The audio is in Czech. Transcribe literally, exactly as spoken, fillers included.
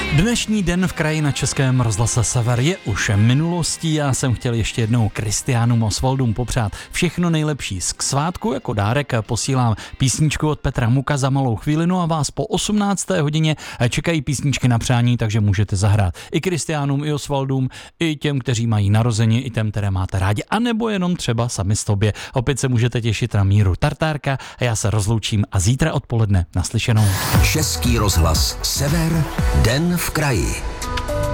Dnešní den v kraji na Českém rozhlase Sever je už minulostí. Já jsem chtěl ještě jednou Kristiánům Osvaldům popřát všechno nejlepší k svátku. Jako dárek posílám písničku od Petra Muka za malou chvíli, no a vás po osmnácté hodině čekají písničky na přání, takže můžete zahrát i Kristiánům, i Osvaldům, i těm, kteří mají narození, i těm, které máte rádi, anebo jenom třeba sami s tobě. Opět se můžete těšit na Míru Tartárka a já se rozloučím a zítra odpoledne naslyšenou. Český rozhlas Sever, den v kraji.